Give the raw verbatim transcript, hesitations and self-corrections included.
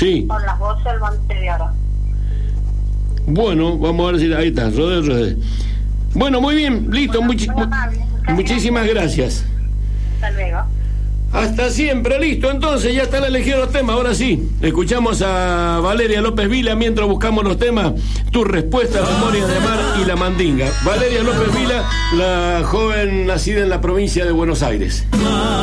Sí. Con las voces del Monte de Oro. Bueno, vamos a ver si ahí está, Rodé, Rodé. Bueno, muy bien, listo, Bueno, muchi- muy amable. Muchas muchísimas gracias. Hasta luego. Hasta siempre, listo, entonces ya está la elegida de los temas, ahora sí. Escuchamos a Valeria López Vila mientras buscamos los temas. Tu respuesta, Memorias de Mar y La Mandinga. Valeria López Vila, la joven nacida en la provincia de Buenos Aires.